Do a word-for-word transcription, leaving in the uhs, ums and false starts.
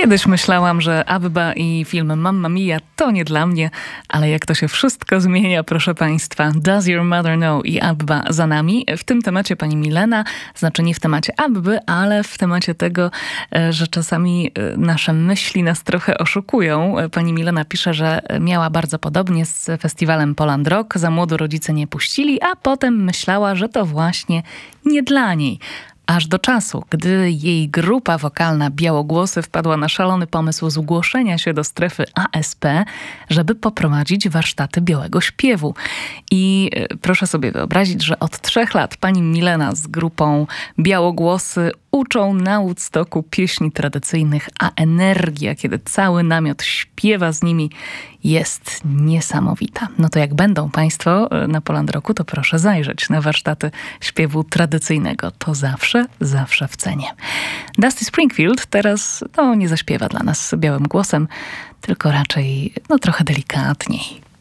Kiedyś myślałam, że Abba i film Mamma Mia to nie dla mnie, ale jak to się wszystko zmienia, proszę Państwa. Does Your Mother Know i Abba za nami. W tym temacie pani Milena, znaczy nie w temacie Abby, ale w temacie tego, że czasami nasze myśli nas trochę oszukują. Pani Milena pisze, że miała bardzo podobnie z festiwalem Poland Rock. Za młodu rodzice nie puścili, a potem myślała, że to właśnie nie dla niej. Aż do czasu, gdy jej grupa wokalna Białogłosy wpadła na szalony pomysł zgłoszenia się do strefy A S P, żeby poprowadzić warsztaty białego śpiewu. I proszę sobie wyobrazić, że od trzech lat pani Milena z grupą Białogłosy uczą na Woodstocku pieśni tradycyjnych, a energia, kiedy cały namiot śpiewa z nimi, jest niesamowita. No to jak będą Państwo na Poland Rocku, to proszę zajrzeć na warsztaty śpiewu tradycyjnego. To zawsze, zawsze w cenie. Dusty Springfield teraz no, nie zaśpiewa dla nas białym głosem, tylko raczej no, trochę delikatniej.